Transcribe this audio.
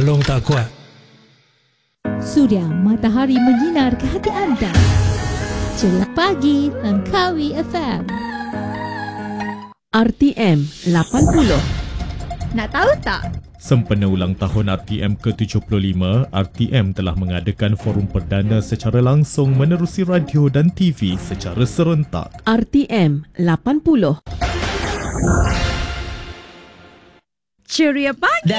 tolong tak kuat. Suria matahari menyinar ke hati anda. Celah pagi Langkawi FM. RTM 80. Nak tahu tak? Sempena ulang tahun RTM ke-75, RTM telah mengadakan forum perdana secara langsung menerusi radio dan TV secara serentak. RTM 80. Ceria pagi.